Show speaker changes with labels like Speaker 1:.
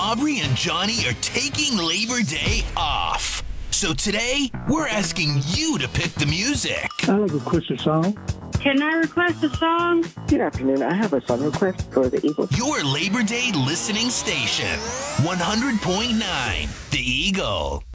Speaker 1: Aubrey and Johnny are taking Labor Day off. So today, we're asking you to pick the music.
Speaker 2: I like a Christian song.
Speaker 3: Can I request a song?
Speaker 4: Good afternoon. I have a song request for the Eagle.
Speaker 1: Your Labor Day listening station, 100.9 The Eagle.